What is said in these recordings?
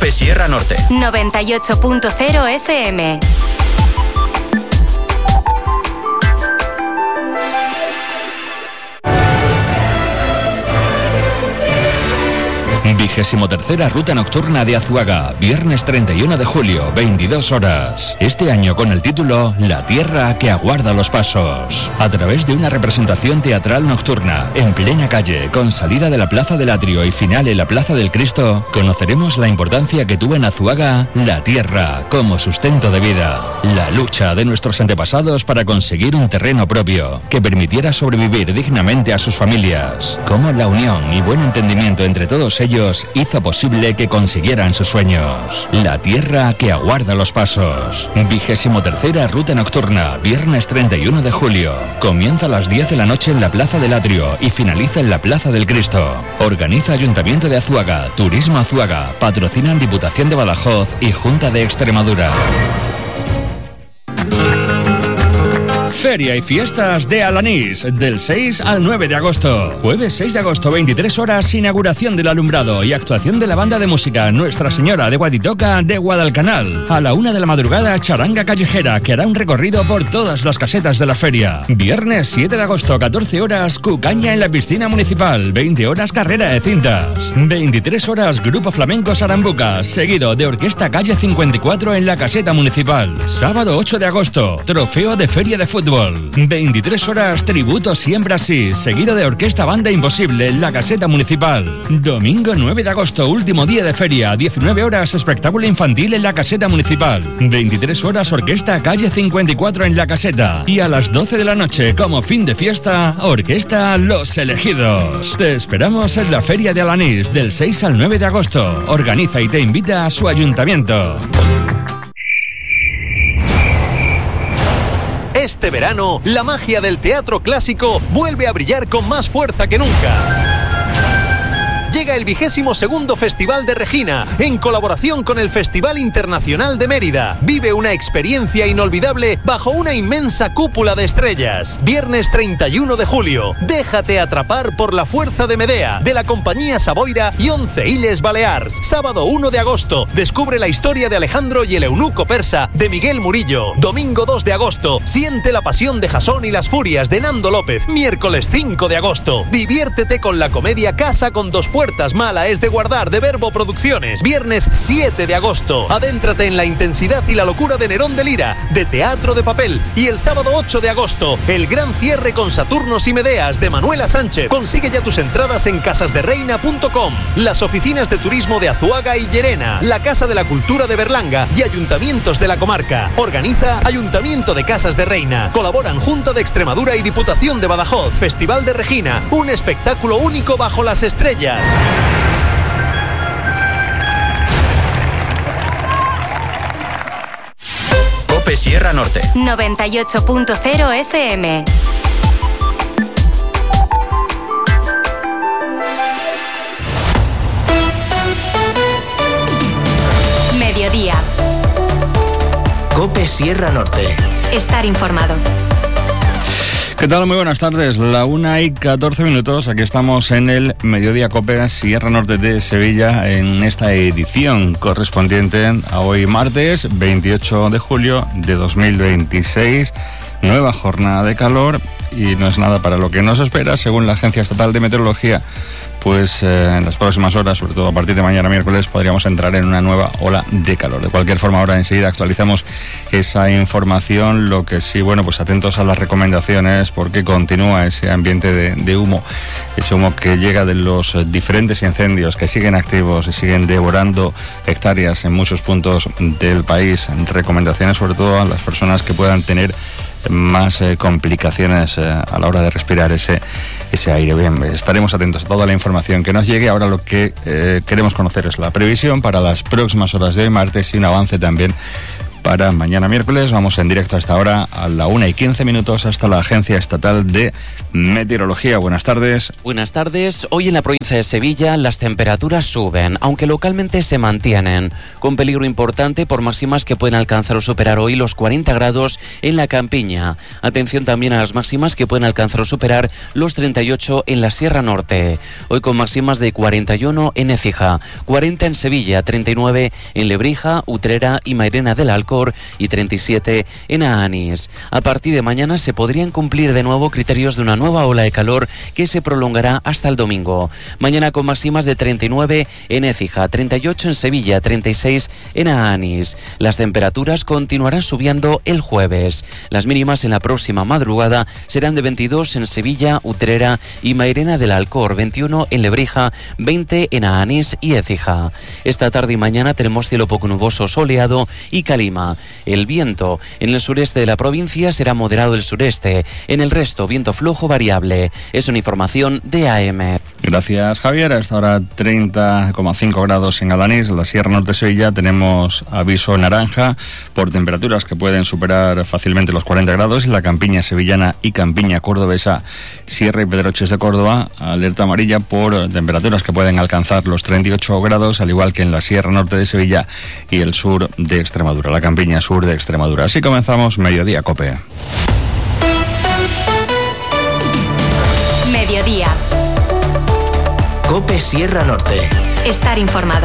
COPE Sierra Norte. 98.0 FM. Vigésimo-tercera ruta nocturna de Azuaga, viernes 31 de julio, 22 horas. Este año con el título La tierra que aguarda los pasos. A través de una representación teatral nocturna, en plena calle, con salida de la Plaza del Atrio y final en la Plaza del Cristo, conoceremos la importancia que tuvo en Azuaga la tierra como sustento de vida. La lucha de nuestros antepasados para conseguir un terreno propio que permitiera sobrevivir dignamente a sus familias. Cómo la unión y buen entendimiento entre todos ellos hizo posible que consiguieran sus sueños. La tierra que aguarda los pasos. 23ª ruta nocturna, viernes 31 de julio. Comienza a las 10 de la noche en la Plaza del Atrio y finaliza en la Plaza del Cristo. Organiza Ayuntamiento de Azuaga, Turismo Azuaga, patrocinan Diputación de Badajoz y Junta de Extremadura. Feria y fiestas de Alanís, del 6 al 9 de agosto. Jueves 6 de agosto, 23 horas, inauguración del alumbrado y actuación de la banda de música Nuestra Señora de Guaditoca de Guadalcanal. A la 1 de la madrugada, charanga callejera, que hará un recorrido por todas las casetas de la feria. Viernes 7 de agosto, 14 horas, cucaña en la piscina municipal. 20 horas, carrera de cintas. 23 horas, grupo flamenco Sarambuca, seguido de orquesta calle 54 en la caseta municipal. Sábado 8 de agosto, trofeo de feria de fútbol. 23 horas, tributo siempre así, seguido de orquesta Banda Imposible en la caseta municipal. Domingo 9 de agosto, último día de feria, 19 horas, espectáculo infantil en la caseta municipal. 23 horas, orquesta calle 54 en la caseta. Y a las 12 de la noche, como fin de fiesta, orquesta Los Elegidos. Te esperamos en la Feria de Alanís, del 6 al 9 de agosto. Organiza y te invita a su ayuntamiento. Este verano, la magia del teatro clásico vuelve a brillar con más fuerza que nunca. Llega el 22º Festival de Regina, en colaboración con el Festival Internacional de Mérida. Vive una experiencia inolvidable bajo una inmensa cúpula de estrellas. Viernes 31 de julio, déjate atrapar por la fuerza de Medea, de la compañía Savoira y 11 Illes Balears. Sábado 1 de agosto, descubre la historia de Alejandro y el eunuco persa, de Miguel Murillo. Domingo 2 de agosto, siente la pasión de Jasón y las furias, de Nando López. Miércoles 5 de agosto, diviértete con la comedia Casa con dos puertas, mala es de guardar, de Verbo Producciones. Viernes 7 de agosto, adéntrate en la intensidad y la locura de Nerón de Lira, de Teatro de Papel. Y el sábado 8 de agosto, el gran cierre con Saturnos y Medeas, de Manuela Sánchez. Consigue ya tus entradas en casasdereina.com. Las oficinas de turismo de Azuaga y Llerena, la Casa de la Cultura de Berlanga y ayuntamientos de la comarca. Organiza Ayuntamiento de Casas de Reina. Colaboran Junta de Extremadura y Diputación de Badajoz. Festival de Regina, un espectáculo único bajo las estrellas. COPE Sierra Norte. 98.0 FM. Mediodía. COPE Sierra Norte. Estar informado. ¿Qué tal? Muy buenas tardes. La 1:14. Aquí estamos en el Mediodía COPE Sierra Norte de Sevilla, en esta edición correspondiente a hoy martes 28 de julio de 2026. Nueva jornada de calor y no es nada para lo que nos espera, según la Agencia Estatal de Meteorología. Pues en las próximas horas, sobre todo a partir de mañana miércoles, podríamos entrar en una nueva ola de calor. De cualquier forma, ahora enseguida actualizamos esa información. Lo que sí, bueno, pues atentos a las recomendaciones, porque continúa ese ambiente de humo, ese humo que llega de los diferentes incendios que siguen activos y siguen devorando hectáreas en muchos puntos del país. Recomendaciones sobre todo a las personas que puedan tener más complicaciones a la hora de respirar ese aire. Bien, estaremos atentos a toda la información que nos llegue. Ahora lo que queremos conocer es la previsión para las próximas horas de hoy martes y un avance también para mañana miércoles. Vamos en directo a esta hora, a la 1:15 hasta la Agencia Estatal de Meteorología. Buenas tardes. Buenas tardes. Hoy en la provincia de Sevilla las temperaturas suben, aunque localmente se mantienen, con peligro importante por máximas que pueden alcanzar o superar hoy los 40 grados en la campiña. Atención también a las máximas que pueden alcanzar o superar los 38 en la Sierra Norte. Hoy con máximas de 41 en Écija, 40 en Sevilla, 39 en Lebrija, Utrera y Mairena del Alcor y 37 en Aanís. A partir de mañana se podrían cumplir de nuevo criterios de una nueva ola de calor que se prolongará hasta el domingo. Mañana con máximas de 39 en Écija, 38 en Sevilla, 36 en Aanís. Las temperaturas continuarán subiendo el jueves. Las mínimas en la próxima madrugada serán de 22 en Sevilla, Utrera y Mairena del Alcor, 21 en Lebrija, 20 en Aanís y Écija. Esta tarde y mañana tenemos cielo poco nuboso, soleado y calima. El viento en el sureste de la provincia será moderado del sureste. En el resto, viento flojo variable. Es una información de AM. Gracias, Javier. A esta hora 30,5 grados en Alanís, en la Sierra Norte de Sevilla. Tenemos aviso naranja por temperaturas que pueden superar fácilmente los 40 grados. En la campiña sevillana y campiña cordobesa, Sierra y Pedroches de Córdoba, alerta amarilla por temperaturas que pueden alcanzar los 38 grados, al igual que en la Sierra Norte de Sevilla y el sur de Extremadura, la campiña sur de Extremadura. Así comenzamos Mediodía Cope. Mediodía. Cope Sierra Norte. Estar informado.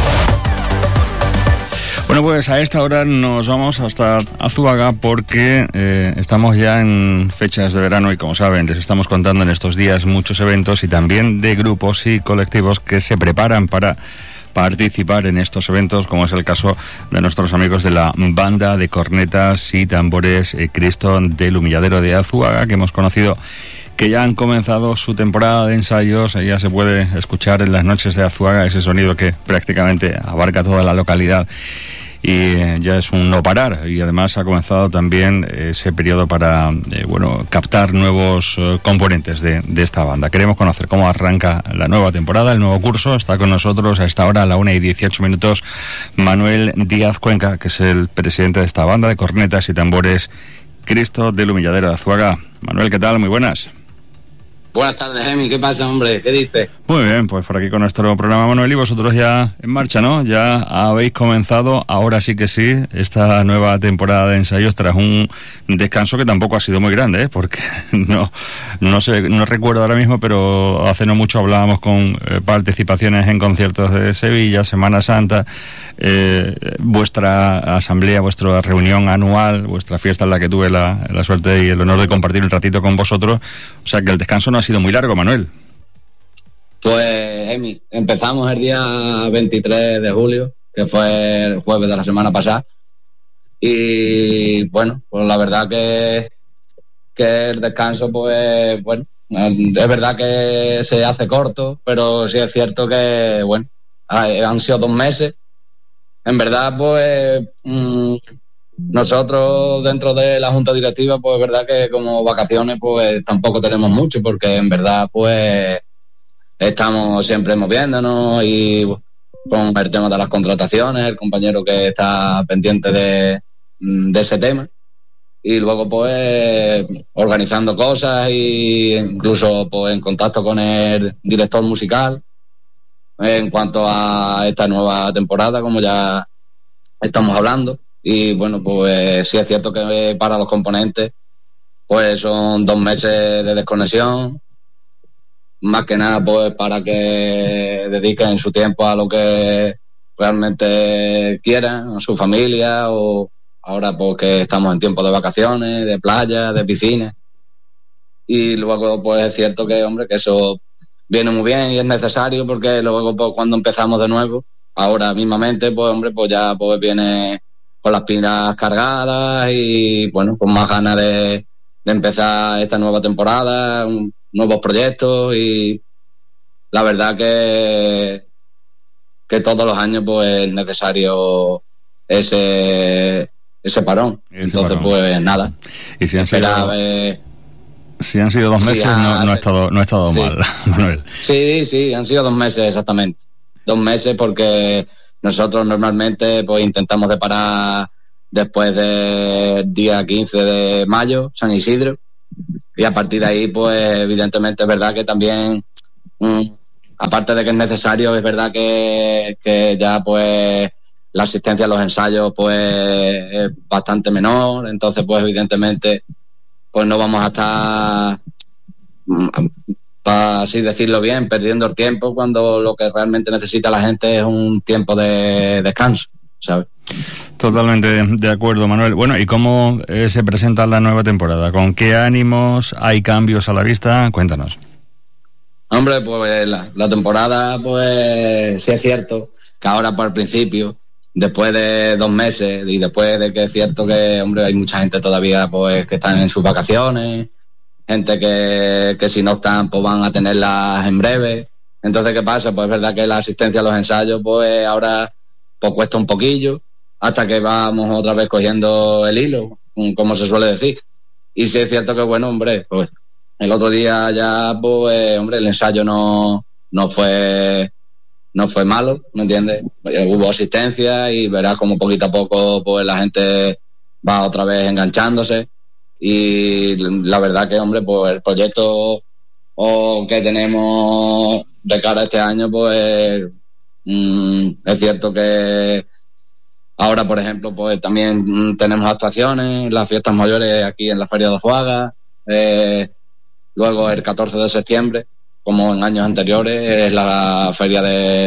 Bueno, pues a esta hora nos vamos hasta Azuaga porque estamos ya en fechas de verano y, como saben, les estamos contando en estos días muchos eventos y también de grupos y colectivos que se preparan para participar en estos eventos, como es el caso de nuestros amigos de la banda de cornetas y tambores Cristo del Humilladero de Azuaga, que hemos conocido que ya han comenzado su temporada de ensayos. Ya se puede escuchar en las noches de Azuaga ese sonido que prácticamente abarca toda la localidad y ya es un no parar, y además ha comenzado también ese periodo para captar nuevos componentes de esta banda. Queremos conocer cómo arranca la nueva temporada, el nuevo curso. Está con nosotros a esta hora, a la 1:18, Manuel Díaz Cuenca, que es el presidente de esta banda de cornetas y tambores Cristo del Humilladero de Azuaga. Manuel, ¿qué tal? Muy buenas. Buenas tardes, Emi. ¿Qué pasa, hombre? ¿Qué dices? Muy bien, pues por aquí con nuestro programa, Manuel, y vosotros ya en marcha, ¿no? Ya habéis comenzado, ahora sí que sí, esta nueva temporada de ensayos tras un descanso que tampoco ha sido muy grande, ¿eh? Porque no sé, no recuerdo ahora mismo, pero hace no mucho hablábamos con participaciones en conciertos de Sevilla, Semana Santa, vuestra asamblea, vuestra reunión anual, vuestra fiesta en la que tuve la suerte y el honor de compartir un ratito con vosotros. O sea que el descanso no ha sido muy largo, Manuel. Pues, Emi, empezamos el día 23 de julio, que fue el jueves de la semana pasada. Y bueno, pues la verdad que el descanso, pues bueno, es verdad que se hace corto, pero sí es cierto que, bueno, han sido 2 meses. En verdad, pues nosotros dentro de la junta directiva, pues es verdad que como vacaciones pues tampoco tenemos mucho, porque en verdad pues estamos siempre moviéndonos y con el tema de las contrataciones, el compañero que está pendiente de ese tema, y luego pues organizando cosas e incluso pues en contacto con el director musical en cuanto a esta nueva temporada, como ya estamos hablando. Y bueno, pues sí es cierto que para los componentes pues son 2 meses de desconexión, más que nada pues para que dediquen su tiempo a lo que realmente quieran, a su familia, o ahora pues que estamos en tiempo de vacaciones, de playa, de piscina. Y luego pues es cierto que, hombre, que eso viene muy bien y es necesario, porque luego pues cuando empezamos de nuevo, ahora mismamente, pues hombre, pues ya pues viene con las pilas cargadas y bueno, con más ganas de empezar esta nueva temporada, nuevos proyectos. Y la verdad que todos los años pues es necesario ese parón. Entonces parón. Pues nada, y si han sido 2 meses, no ha estado sí. Mal, Manuel. Sí, han sido 2 meses exactamente. 2 meses, porque nosotros normalmente pues intentamos de parar después del día 15 de mayo, San Isidro, y a partir de ahí, pues evidentemente es verdad que también, aparte de que es necesario, es verdad que ya pues la asistencia a los ensayos pues es bastante menor, entonces pues evidentemente pues no vamos a estar, para así decirlo bien, perdiendo el tiempo cuando lo que realmente necesita la gente es un tiempo de descanso, ¿sabes? Totalmente de acuerdo, Manuel. Bueno, ¿y cómo se presenta la nueva temporada? ¿Con qué ánimos? ¿Hay cambios a la vista? Cuéntanos. Hombre, pues la temporada, pues sí es cierto que ahora por el principio, después de 2 meses y después de que es cierto que, hombre, hay mucha gente todavía pues que están en sus vacaciones, gente que si no están pues van a tenerlas en breve. Entonces, ¿qué pasa? Pues es verdad que la asistencia a los ensayos pues ahora pues cuesta un poquillo hasta que vamos otra vez cogiendo el hilo, como se suele decir. Y sí es cierto que, bueno, hombre, pues el otro día ya, pues, hombre, el ensayo no fue malo, ¿me entiendes? Hubo asistencia y verás como poquito a poco pues la gente va otra vez enganchándose. Y la verdad que, hombre, pues el proyecto que tenemos de cara a este año, pues es cierto que ahora, por ejemplo, pues también tenemos actuaciones, las fiestas mayores aquí en la Feria de Azuaga, luego el 14 de septiembre, como en años anteriores, es la feria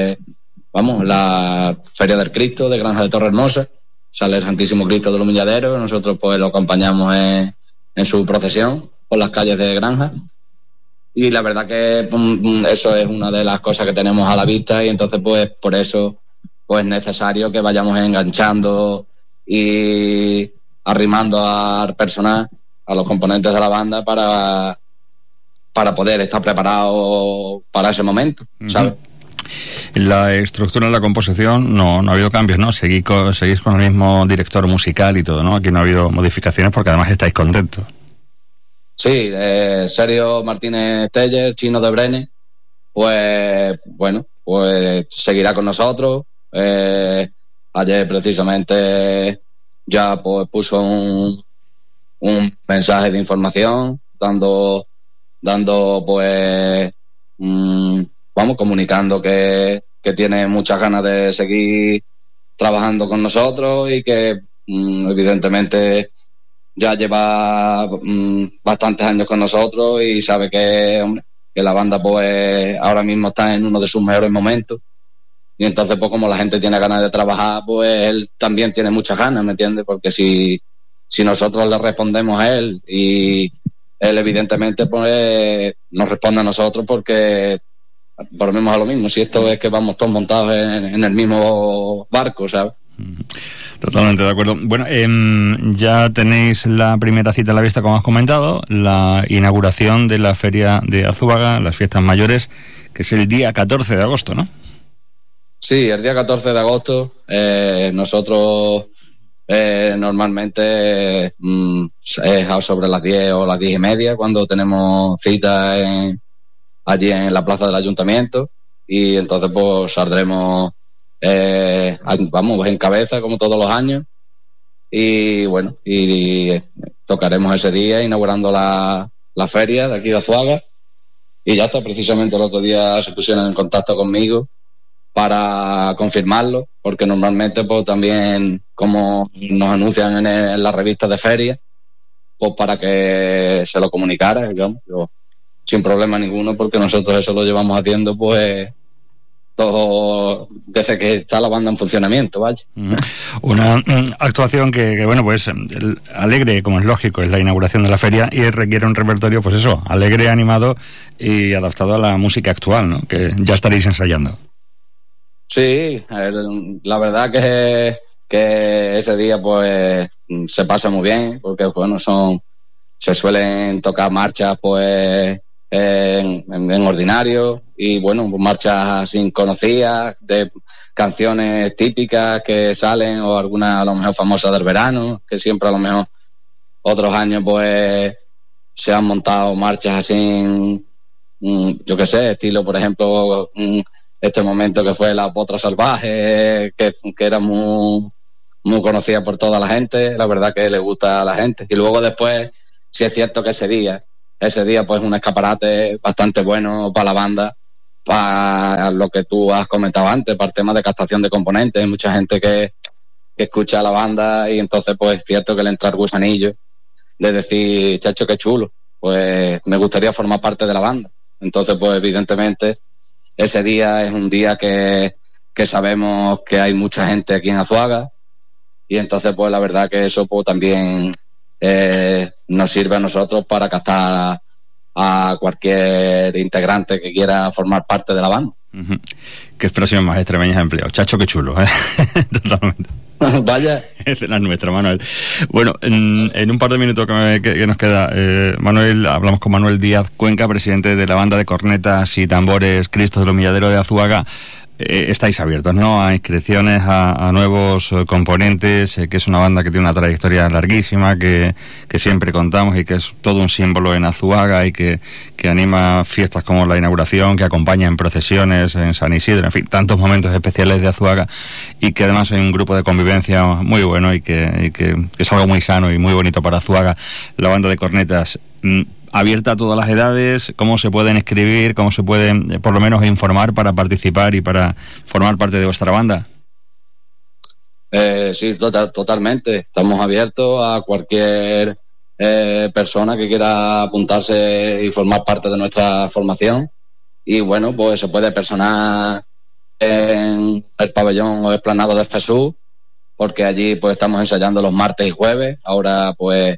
la Feria del Cristo de Granja de Torrehermosa. Sale el Santísimo Cristo del Humilladero, nosotros pues lo acompañamos en su procesión por las calles de Granja. Y la verdad que eso es una de las cosas que tenemos a la vista, y entonces pues por eso pues es necesario que vayamos enganchando y arrimando al personal, a los componentes de la banda para poder estar preparados para ese momento, ¿sabes? La estructura de la composición no ha habido cambios, ¿no? Seguís con el mismo director musical y todo, ¿no? Aquí no ha habido modificaciones porque además estáis contentos. Sí, Sergio Martínez Teller, Chino de Brene, pues bueno, pues seguirá con nosotros. Ayer precisamente ya pues puso un mensaje de información dando pues comunicando que tiene muchas ganas de seguir trabajando con nosotros y que evidentemente ya lleva bastantes años con nosotros y sabe que la banda pues ahora mismo está en uno de sus mejores momentos, y entonces pues como la gente tiene ganas de trabajar, pues él también tiene muchas ganas, ¿me entiendes? Porque si nosotros le respondemos a él y él evidentemente pues nos responde a nosotros, porque volvemos a lo mismo, si esto es que vamos todos montados en el mismo barco, ¿sabes? Totalmente de acuerdo. Bueno, ya tenéis la primera cita a la vista, como has comentado, la inauguración de la Feria de Azuaga, las fiestas mayores, que es el día 14 de agosto, ¿no? Sí, el día 14 de agosto. Nosotros normalmente es sobre las 10 o las 10:30 cuando tenemos cita allí en la plaza del ayuntamiento, y entonces pues saldremos en cabeza como todos los años, y bueno, y tocaremos ese día inaugurando la feria de aquí de Azuaga. Y ya está, precisamente el otro día se pusieron en contacto conmigo para confirmarlo, porque normalmente pues también como nos anuncian en la revista de feria, pues para que se lo comunicara, digamos, sin problema ninguno, porque nosotros eso lo llevamos haciendo pues todo desde que está la banda en funcionamiento, vaya. Una actuación que bueno, pues alegre, como es lógico, es la inauguración de la feria, y requiere un repertorio, pues eso, alegre, animado y adaptado a la música actual, ¿no? Que ya estaréis ensayando. Sí, la verdad que ese día pues se pasa muy bien, porque bueno, se suelen tocar marchas pues en ordinario, y bueno, marchas así conocidas, de canciones típicas que salen, o algunas a lo mejor famosas del verano, que siempre a lo mejor otros años pues se han montado marchas así, yo qué sé, estilo por ejemplo este momento que fue La Potra Salvaje, que era muy muy conocida por toda la gente, la verdad que le gusta a la gente. Y luego después, sí es cierto que ese día pues un escaparate bastante bueno para la banda, para lo que tú has comentado antes, para el tema de captación de componentes. Hay mucha gente que escucha a la banda y entonces pues es cierto que le entra el gusanillo de decir, chacho, qué chulo, pues me gustaría formar parte de la banda. Entonces pues evidentemente ese día es un día que sabemos que hay mucha gente aquí en Azuaga, y entonces pues la verdad que eso pues también nos sirve a nosotros para captar a cualquier integrante que quiera formar parte de la banda. Uh-huh. Qué expresión más extremeña has empleado. Chacho, qué chulo, ¿eh? Totalmente. Vaya. Es la nuestra, Manuel. Bueno, en un par de minutos que nos queda, Manuel, hablamos con Manuel Díaz Cuenca, presidente de la banda de cornetas y tambores Cristo del Humilladero de Azuaga. Estáis abiertos, ¿no?, a inscripciones, a nuevos componentes, que es una banda que tiene una trayectoria larguísima, que siempre contamos y que es todo un símbolo en Azuaga y que anima fiestas como la inauguración, que acompaña en procesiones en San Isidro, en fin, tantos momentos especiales de Azuaga, y que además hay un grupo de convivencia muy bueno y que es algo muy sano y muy bonito para Azuaga, la banda de cornetas. Abierta a todas las edades, cómo se pueden inscribir, cómo se pueden por lo menos informar para participar y para formar parte de vuestra banda. Sí, totalmente. Estamos abiertos a cualquier persona que quiera apuntarse y formar parte de nuestra formación. Y bueno, pues se puede personar en el pabellón o explanado de Jesús, porque allí pues estamos ensayando los martes y jueves. Ahora pues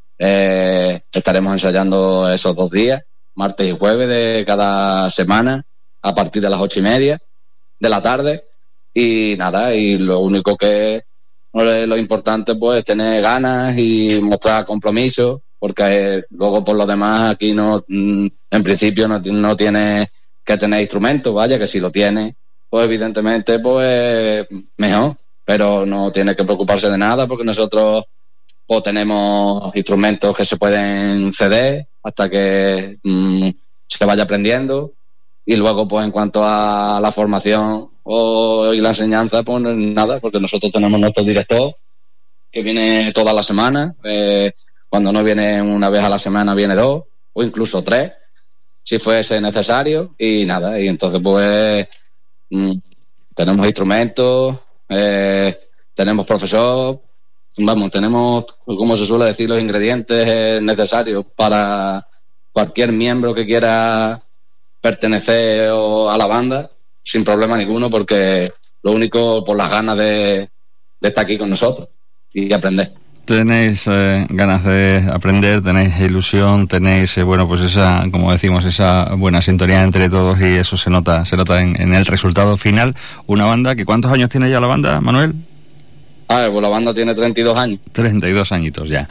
estaremos ensayando esos 2 días, martes y jueves de cada semana, a partir de las 8:30 de la tarde. Y nada, y lo único que lo importante pues es tener ganas y mostrar compromiso, porque luego por lo demás aquí no, en principio no tiene que tener instrumentos, vaya, que si lo tiene pues evidentemente pues mejor, pero no tiene que preocuparse de nada, porque nosotros pues tenemos instrumentos que se pueden ceder hasta que se vaya aprendiendo. Y luego pues en cuanto a la formación y la enseñanza, pues nada, porque nosotros tenemos nuestro director que viene toda la semana, cuando no viene una vez a la semana viene 2 o incluso 3 si fuese necesario. Y nada, y entonces pues tenemos instrumentos, tenemos profesor, vamos, tenemos, como se suele decir, los ingredientes necesarios para cualquier miembro que quiera pertenecer a la banda, sin problema ninguno, porque lo único, por las ganas de estar aquí con nosotros y aprender. Tenéis ganas de aprender, tenéis ilusión, tenéis, bueno, pues esa, como decimos, esa buena sintonía entre todos, y eso se nota en el resultado final. Una banda que, ¿cuántos años tiene ya la banda, Manuel? Pues la banda tiene 32 años. 32 añitos ya.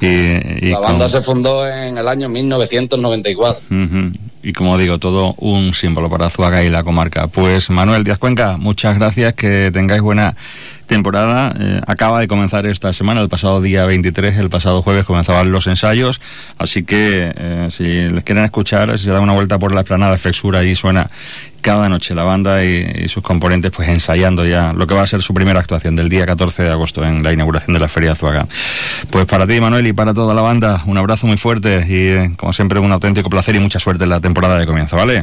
La banda se fundó en el año 1994. Uh-huh. Y como digo, todo un símbolo para Azuaga y la comarca. Pues Manuel Díaz Cuenca, muchas gracias, que tengáis buena temporada. Acaba de comenzar esta semana, el pasado día 23, el pasado jueves comenzaban los ensayos, así que si les quieren escuchar, si se dan una vuelta por la explanada de Flexura, allí suena cada noche la banda y sus componentes pues ensayando ya lo que va a ser su primera actuación del día 14 de agosto en la inauguración de la Feria de Azuaga. Pues para ti, Manuel, y para toda la banda, un abrazo muy fuerte y como siempre un auténtico placer y mucha suerte en la temporada de comienzo, ¿vale?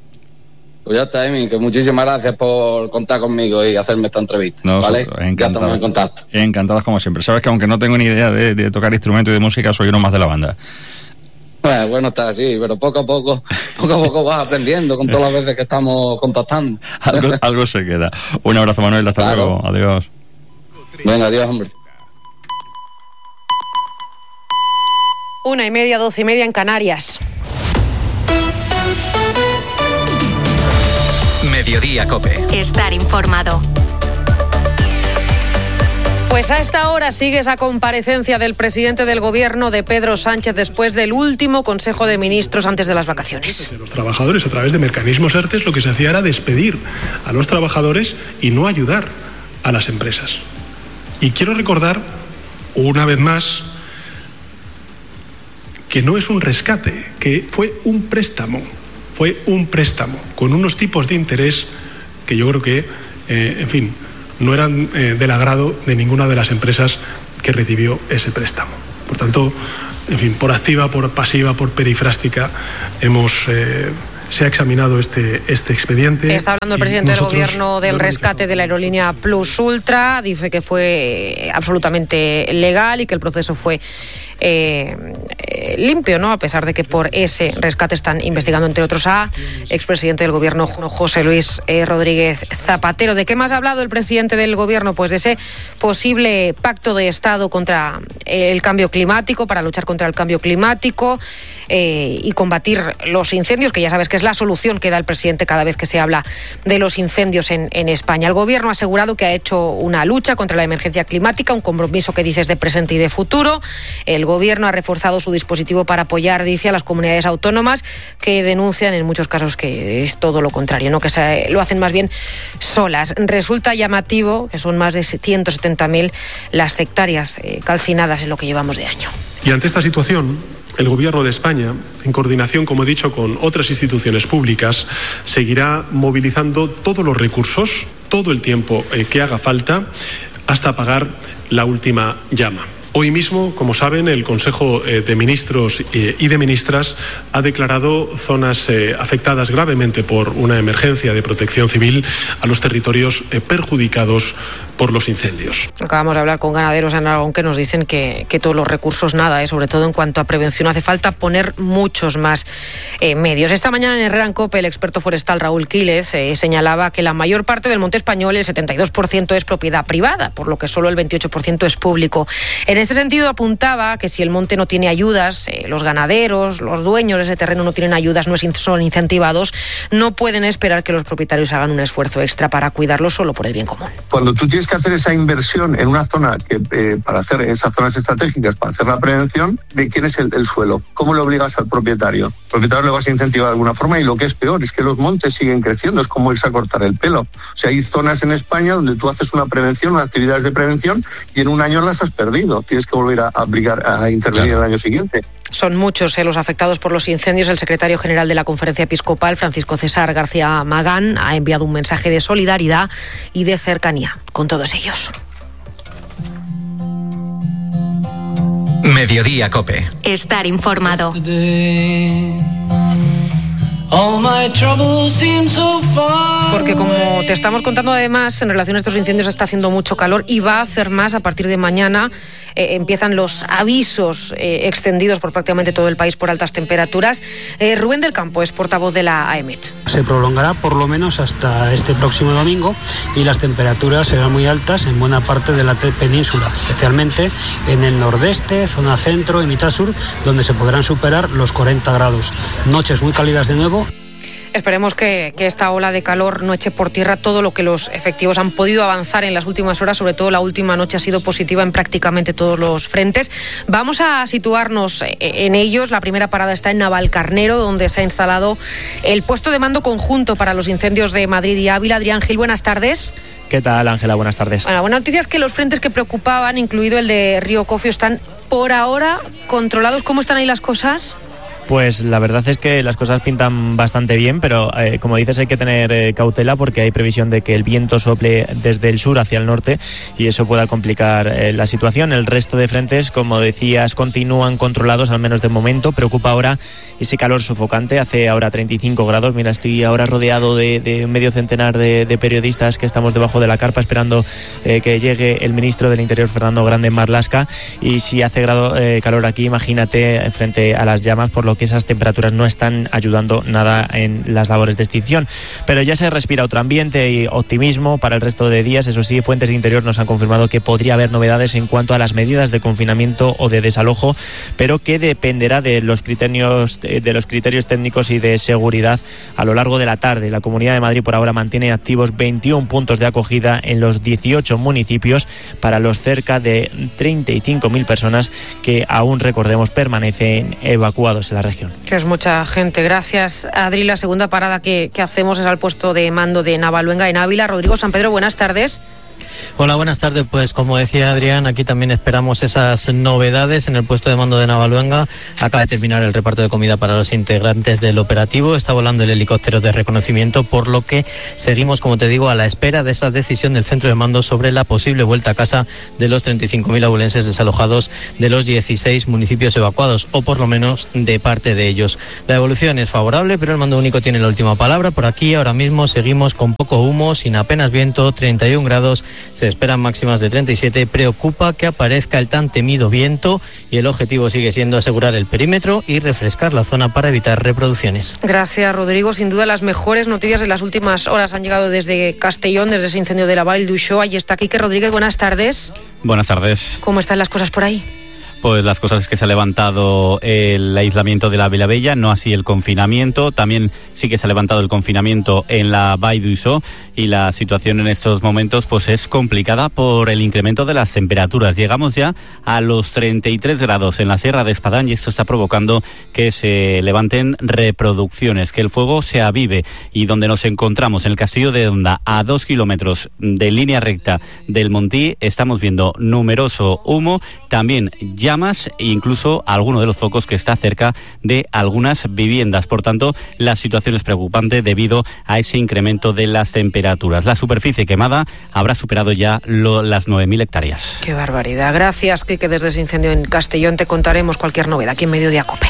Pues ya está, Emi, que muchísimas gracias por contar conmigo y hacerme esta entrevista, ¿vale? Ya estamos en contacto. Encantados como siempre. Sabes que aunque no tengo ni idea de tocar instrumentos y de música, soy uno más de la banda. Bueno, está así, pero poco a poco vas aprendiendo con todas las veces que estamos contactando. Algo se queda. Un abrazo, Manuel, hasta luego. Adiós. Venga, adiós, hombre. 1:30, 12:30 en Canarias. Mediodía Cope. Estar informado. Pues a esta hora sigue esa comparecencia del presidente del gobierno, de Pedro Sánchez, después del último Consejo de Ministros antes de las vacaciones. Los trabajadores, a través de mecanismos ERTE, lo que se hacía era despedir a los trabajadores y no ayudar a las empresas. Y quiero recordar, una vez más, que no es un rescate, que fue un préstamo con unos tipos de interés que yo creo que, en fin, no eran del agrado de ninguna de las empresas que recibió ese préstamo. Por tanto, en fin, por activa, por pasiva, por perifrástica, se ha examinado este expediente. Está hablando el presidente del Gobierno del rescate de la aerolínea Plus Ultra. Dice que fue absolutamente legal y que el proceso fue limpio, ¿no? A pesar de que por ese rescate están investigando, entre otros, a expresidente del Gobierno, José Luis Rodríguez Zapatero. ¿De qué más ha hablado el presidente del Gobierno? Pues de ese posible pacto de Estado contra el cambio climático, para luchar contra el cambio climático y combatir los incendios, que ya sabes que es la solución que da el presidente cada vez que se habla de los incendios en España. El Gobierno ha asegurado que ha hecho una lucha contra la emergencia climática, un compromiso que dices de presente y de futuro. El Gobierno ha reforzado su dispositivo para apoyar, dice, a las comunidades autónomas que denuncian en muchos casos que es todo lo contrario, ¿no? Que lo hacen más bien solas. Resulta llamativo que son más de 170.000 las hectáreas calcinadas en lo que llevamos de año. Y ante esta situación, el Gobierno de España, en coordinación, como he dicho, con otras instituciones públicas, seguirá movilizando todos los recursos, todo el tiempo que haga falta, hasta apagar la última llama. Hoy mismo, como saben, el Consejo de Ministros y de Ministras ha declarado zonas afectadas gravemente por una emergencia de protección civil a los territorios perjudicados por los incendios. Acabamos de hablar con ganaderos en Aragón que nos dicen que todos los recursos nada, sobre todo en cuanto a prevención. Hace falta poner muchos más medios. Esta mañana en Herrera en COPE, el experto forestal Raúl Quílez señalaba que la mayor parte del monte español, el 72%, es propiedad privada, por lo que solo el 28% es público. En este sentido apuntaba que si el monte no tiene ayudas, los ganaderos, los dueños de ese terreno no tienen ayudas, no son incentivados, no pueden esperar que los propietarios hagan un esfuerzo extra para cuidarlo solo por el bien común. Cuando tú tienes que hacer esa inversión en una zona para hacer esas zonas estratégicas, para hacer la prevención, ¿de quién es el suelo? ¿Cómo le obligas al propietario? Al propietario le vas a incentivar de alguna forma, y lo que es peor es que los montes siguen creciendo, es como irse a cortar el pelo. O sea, hay zonas en España donde tú haces una prevención, unas actividades de prevención, y en un año las has perdido. Tienes que volver a intervenir el año siguiente. Son muchos los afectados por los incendios. El secretario general de la Conferencia Episcopal, Francisco César García Magán, ha enviado un mensaje de solidaridad y de cercanía con todos ellos. Mediodía COPE. Estar informado. Porque como te estamos contando, además, en relación a estos incendios está haciendo mucho calor y va a hacer más a partir de mañana. Empiezan los avisos extendidos por prácticamente todo el país por altas temperaturas. Rubén del Campo es portavoz de la AEMET. Se prolongará por lo menos hasta este próximo domingo y las temperaturas serán muy altas en buena parte de la península, especialmente en el nordeste, zona centro y mitad sur, donde se podrán superar los 40 grados. Noches muy cálidas de nuevo. Esperemos que esta ola de calor no eche por tierra todo lo que los efectivos han podido avanzar en las últimas horas. Sobre todo la última noche ha sido positiva en prácticamente todos los frentes. Vamos a situarnos en ellos. La primera parada está en Navalcarnero, donde se ha instalado el puesto de mando conjunto para los incendios de Madrid y Ávila. Adrián Gil, buenas tardes. ¿Qué tal, Ángela? Buenas tardes. Bueno, buena noticia es que los frentes que preocupaban, incluido el de Río Cofio, están por ahora controlados. ¿Cómo están ahí las cosas? Pues la verdad es que las cosas pintan bastante bien, pero como dices, hay que tener cautela porque hay previsión de que el viento sople desde el sur hacia el norte y eso pueda complicar la situación. El resto de frentes, como decías, continúan controlados, al menos de momento. Preocupa ahora ese calor sofocante, hace ahora 35 grados. Mira, estoy ahora rodeado de medio centenar de periodistas que estamos debajo de la carpa esperando que llegue el ministro del Interior, Fernando Grande Marlaska, y si hace calor aquí, imagínate frente a las llamas, por lo que esas temperaturas no están ayudando nada en las labores de extinción. Pero ya se respira otro ambiente y optimismo para el resto de días. Eso sí, fuentes de Interior nos han confirmado que podría haber novedades en cuanto a las medidas de confinamiento o de desalojo, pero que dependerá de los criterios técnicos y de seguridad a lo largo de la tarde. La Comunidad de Madrid por ahora mantiene activos 21 puntos de acogida en los 18 municipios para los cerca de 35.000 personas que aún, recordemos, permanecen evacuados en la región. Que es mucha gente. Gracias, Adri. La segunda parada que hacemos es al puesto de mando de Navaluenga en Ávila. Rodrigo San Pedro, buenas tardes. Hola, buenas tardes. Pues como decía Adrián, aquí también esperamos esas novedades en el puesto de mando de Navaluenga. Acaba de terminar el reparto de comida para los integrantes del operativo. Está volando el helicóptero de reconocimiento, por lo que seguimos, como te digo, a la espera de esa decisión del centro de mando sobre la posible vuelta a casa de los 35.000 abulenses desalojados de los 16 municipios evacuados, o por lo menos de parte de ellos. La evolución es favorable, pero el mando único tiene la última palabra. Por aquí ahora mismo seguimos con poco humo, sin apenas viento, 31 grados. Se esperan máximas de 37. Preocupa que aparezca el tan temido viento y el objetivo sigue siendo asegurar el perímetro y refrescar la zona para evitar reproducciones. Gracias, Rodrigo. Sin duda las mejores noticias de las últimas horas han llegado desde Castellón, desde ese incendio de la Vall d'Uixó. Ahí está Quique Rodríguez. Buenas tardes. Buenas tardes. ¿Cómo están las cosas por ahí? Pues las cosas es que se ha levantado el aislamiento de la Vilavella, no así el confinamiento. También sí que se ha levantado el confinamiento en la Vall d'Uixó, y la situación en estos momentos pues es complicada por el incremento de las temperaturas. Llegamos ya a los 33 grados en la Sierra de Espadán, y esto está provocando que se levanten reproducciones, que el fuego se avive. Y donde nos encontramos, en el Castillo de Honda, a 2 kilómetros de línea recta del Montí, estamos viendo numeroso humo, también llamas e incluso alguno de los focos que está cerca de algunas viviendas. Por tanto, la situación es preocupante debido a ese incremento de las temperaturas. La superficie quemada habrá superado ya las 9.000 hectáreas. Qué barbaridad. Gracias, Quique. Desde ese incendio en Castellón te contaremos cualquier novedad aquí en Mediodía COPE.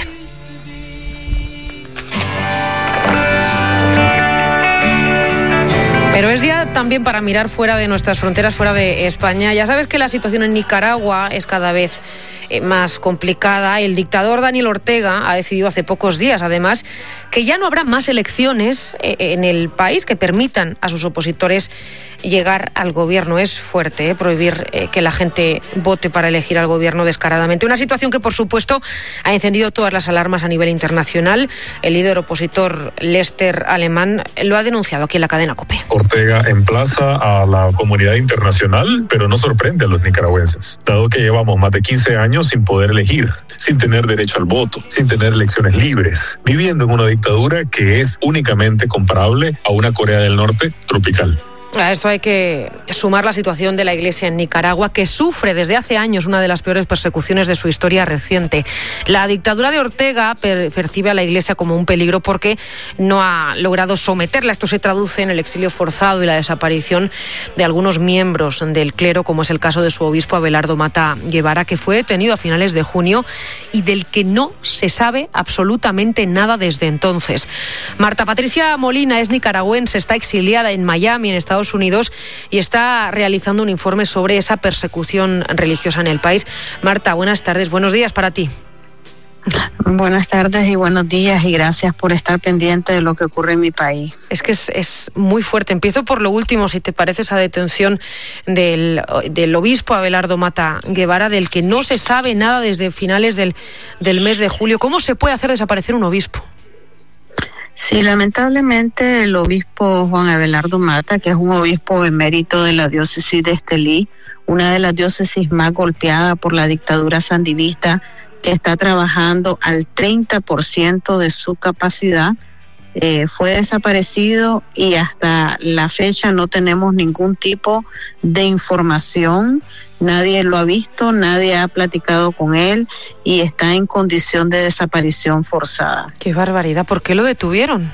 Pero es día también para mirar fuera de nuestras fronteras, fuera de España. Ya sabes que la situación en Nicaragua es cada vez más complicada. El dictador Daniel Ortega ha decidido hace pocos días, además, que ya no habrá más elecciones en el país que permitan a sus opositores llegar al gobierno. Es fuerte, prohibir que la gente vote para elegir al gobierno descaradamente. Una situación que, por supuesto, ha encendido todas las alarmas a nivel internacional. El líder opositor Lester Alemán lo ha denunciado aquí en la cadena COPE. Ortega emplaza a la comunidad internacional, pero no sorprende a los nicaragüenses, dado que llevamos más de 15 años sin poder elegir, sin tener derecho al voto, sin tener elecciones libres, viviendo en una dictadura que es únicamente comparable a una Corea del Norte tropical. A esto hay que sumar la situación de la Iglesia en Nicaragua, que sufre desde hace años una de las peores persecuciones de su historia reciente. La dictadura de Ortega percibe a la Iglesia como un peligro porque no ha logrado someterla. Esto se traduce en el exilio forzado y la desaparición de algunos miembros del clero, como es el caso de su obispo Abelardo Mata Guevara, que fue detenido a finales de junio y del que no se sabe absolutamente nada desde entonces. Marta Patricia Molina es nicaragüense, está exiliada en Miami, en Estados Unidos, y está realizando un informe sobre esa persecución religiosa en el país. Marta, buenas tardes, buenos días para ti. Buenas tardes y buenos días, y gracias por estar pendiente de lo que ocurre en mi país. Es que es muy fuerte. Empiezo por lo último, si te parece, esa detención del obispo Abelardo Mata Guevara, del que no se sabe nada desde finales del mes de julio. ¿Cómo se puede hacer desaparecer un obispo? Sí, lamentablemente el obispo Juan Abelardo Mata, que es un obispo emérito de la diócesis de Estelí, una de las diócesis más golpeadas por la dictadura sandinista, que está trabajando al 30% de su capacidad, fue desaparecido, y hasta la fecha no tenemos ningún tipo de información. Nadie lo ha visto, nadie ha platicado con él, y está en condición de desaparición forzada. ¡Qué barbaridad! ¿Por qué lo detuvieron?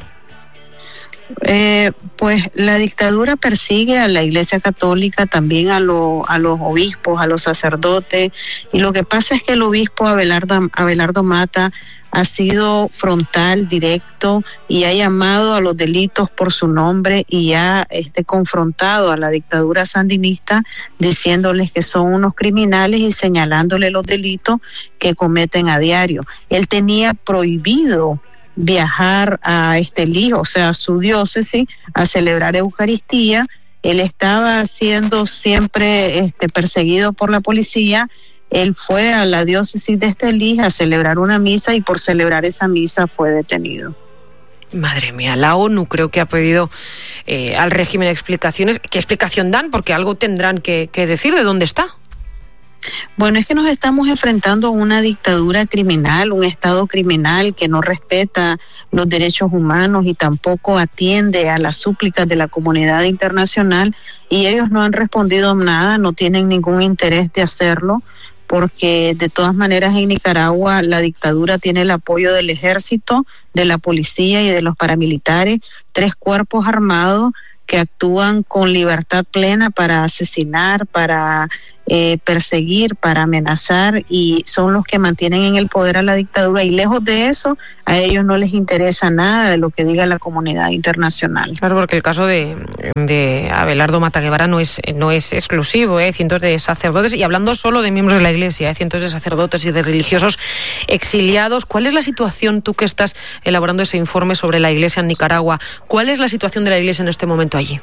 Pues la dictadura persigue a la Iglesia Católica, también a los obispos, a los sacerdotes, y lo que pasa es que el obispo Abelardo Mata ha sido frontal, directo, y ha llamado a los delitos por su nombre, y ha confrontado a la dictadura sandinista diciéndoles que son unos criminales y señalándoles los delitos que cometen a diario. Él tenía prohibido viajar a Estelí, o sea, a su diócesis, a celebrar Eucaristía. Él estaba siendo siempre perseguido por la policía. Él fue a la diócesis de Estelí a celebrar una misa, y por celebrar esa misa fue detenido. Madre mía, la ONU creo que ha pedido al régimen explicaciones. ¿Qué explicación dan? Porque algo tendrán que decir de dónde está. Bueno, es que nos estamos enfrentando a una dictadura criminal, un Estado criminal que no respeta los derechos humanos y tampoco atiende a las súplicas de la comunidad internacional, y ellos no han respondido nada, no tienen ningún interés de hacerlo, porque de todas maneras en Nicaragua la dictadura tiene el apoyo del ejército, de la policía y de los paramilitares, 3 cuerpos armados que actúan con libertad plena para asesinar, para perseguir, para amenazar, y son los que mantienen en el poder a la dictadura, y lejos de eso a ellos no les interesa nada de lo que diga la comunidad internacional. Claro, porque el caso de Abelardo Mata Guevara no es exclusivo, cientos de sacerdotes, y hablando solo de miembros de la Iglesia, cientos de sacerdotes y de religiosos exiliados. ¿Cuál es la situación, tú que estás elaborando ese informe sobre la Iglesia en Nicaragua, cuál es la situación de la Iglesia en este momento allí?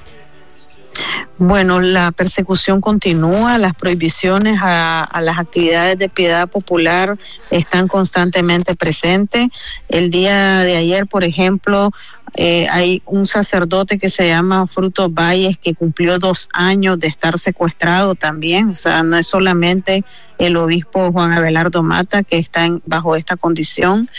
Bueno, la persecución continúa, las prohibiciones a las actividades de piedad popular están constantemente presentes. El día de ayer, por ejemplo, hay un sacerdote que se llama Frutos Valles que cumplió 2 años de estar secuestrado también. O sea, no es solamente el obispo Juan Abelardo Mata que está bajo esta condición.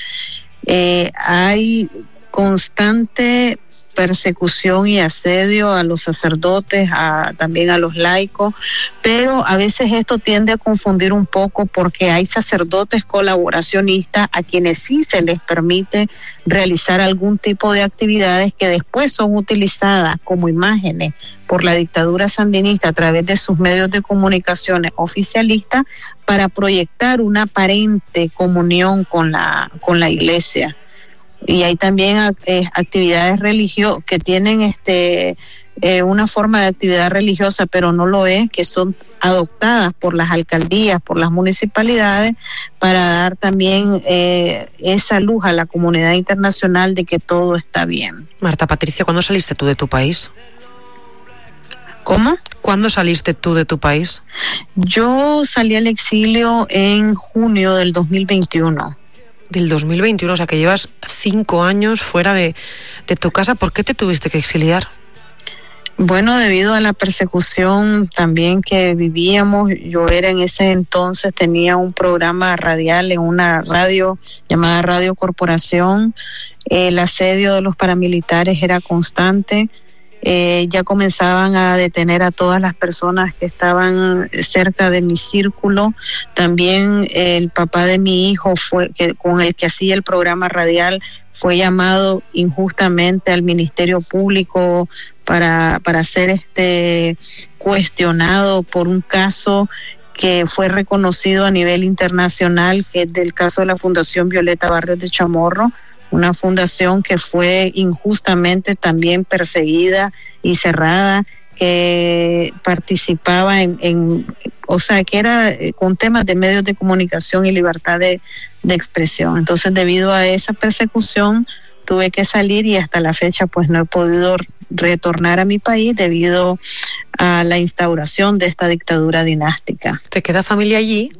Hay constante persecución y asedio a los sacerdotes, también a los laicos, pero a veces esto tiende a confundir un poco porque hay sacerdotes colaboracionistas a quienes sí se les permite realizar algún tipo de actividades que después son utilizadas como imágenes por la dictadura sandinista a través de sus medios de comunicaciones oficialistas para proyectar una aparente comunión con la Iglesia. Y hay también actividades religiosas que tienen una forma de actividad religiosa, pero no lo es, que son adoptadas por las alcaldías, por las municipalidades, para dar también esa luz a la comunidad internacional de que todo está bien. Marta Patricia, ¿cuándo saliste tú de tu país? ¿Cómo? ¿Cuándo saliste tú de tu país? Yo salí al exilio en junio del 2021. Del 2021, o sea que llevas 5 años fuera de tu casa. ¿Por qué te tuviste que exiliar? Bueno, debido a la persecución también que vivíamos. Yo era en ese entonces, tenía un programa radial en una radio llamada Radio Corporación. El asedio de los paramilitares era constante. Ya comenzaban a detener a todas las personas que estaban cerca de mi círculo. También el papá de mi hijo, con el que hacía el programa radial, fue llamado injustamente al Ministerio Público para ser cuestionado por un caso que fue reconocido a nivel internacional, que es del caso de la Fundación Violeta Barrios de Chamorro, una fundación que fue injustamente también perseguida y cerrada, que participaba o sea, que era con temas de medios de comunicación y libertad de expresión. Entonces, debido a esa persecución, tuve que salir y hasta la fecha pues no he podido retornar a mi país debido a la instauración de esta dictadura dinástica. ¿Te queda familia allí?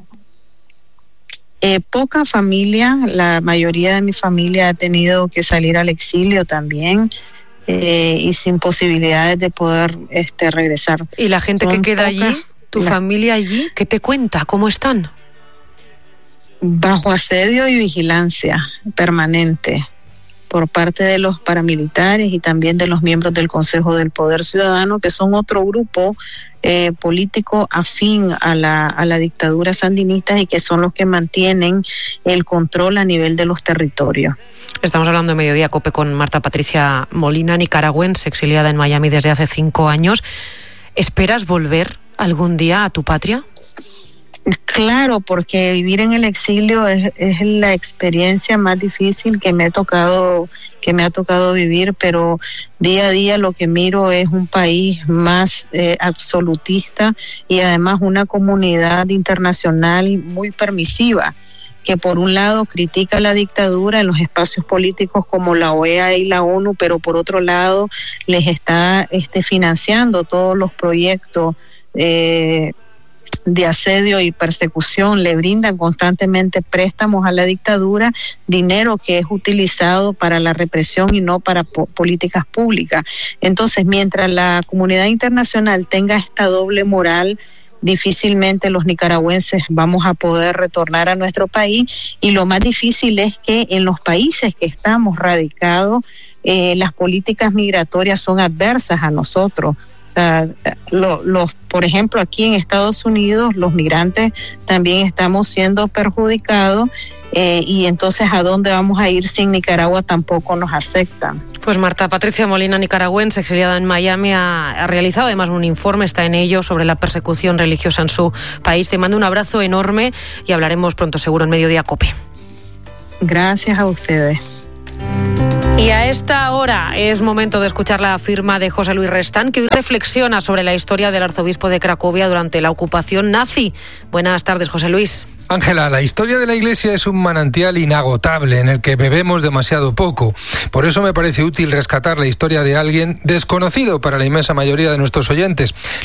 Poca familia, la mayoría de mi familia ha tenido que salir al exilio también, y sin posibilidades de poder regresar. ¿Y la gente que queda allí, tu familia allí, qué te cuenta? ¿Cómo están? Bajo asedio y vigilancia permanente por parte de los paramilitares y también de los miembros del Consejo del Poder Ciudadano, que son otro grupo político afín a la dictadura sandinista y que son los que mantienen el control a nivel de los territorios. Estamos hablando de Mediodía Cope con Marta Patricia Molina, nicaragüense, exiliada en Miami desde hace 5 años. ¿Esperas volver algún día a tu patria? Claro, porque vivir en el exilio es la experiencia más difícil que me ha tocado vivir, pero día a día lo que miro es un país más absolutista y además una comunidad internacional muy permisiva, que por un lado critica la dictadura en los espacios políticos como la OEA y la ONU, pero por otro lado les está financiando todos los proyectos de asedio y persecución, le brindan constantemente préstamos a la dictadura, dinero que es utilizado para la represión y no para políticas públicas. Entonces, mientras la comunidad internacional tenga esta doble moral, difícilmente los nicaragüenses vamos a poder retornar a nuestro país, y lo más difícil es que en los países que estamos radicados, las políticas migratorias son adversas a nosotros. Por ejemplo, aquí en Estados Unidos los migrantes también estamos siendo perjudicados, y entonces ¿a dónde vamos a ir si en Nicaragua tampoco nos aceptan? Pues Marta Patricia Molina, nicaragüense, exiliada en Miami, ha realizado además un informe, está en ello, sobre la persecución religiosa en su país. Te mando un abrazo enorme y hablaremos pronto seguro en Mediodía COPE. Gracias a ustedes. Y a esta hora es momento de escuchar la firma de José Luis Restán, que hoy reflexiona sobre la historia del arzobispo de Cracovia durante la ocupación nazi. Buenas tardes, José Luis. Ángela, la historia de la Iglesia es un manantial inagotable en el que bebemos demasiado poco. Por eso me parece útil rescatar la historia de alguien desconocido para la inmensa mayoría de nuestros oyentes.